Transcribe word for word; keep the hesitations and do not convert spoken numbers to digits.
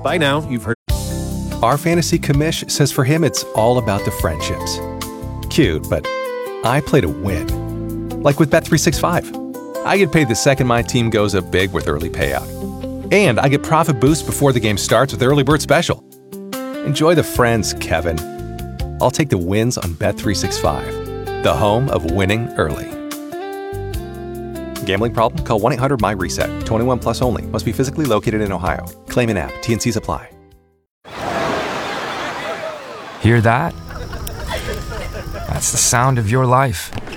By now, you've heard. Our fantasy commish says for him it's all about the friendships. Cute, but I play to win. Like with Bet three sixty-five. I get paid the second my team goes up big with early payout. And I get profit boost before the game starts with Early Bird Special. Enjoy the friends, Kevin. I'll take the wins on Bet three sixty-five, the home of winning early. Gambling problem? Call one eight hundred M Y reset. twenty-one plus only. Must be physically located in Ohio. Claim an app. T N Cs apply. Hear that? That's the sound of your life.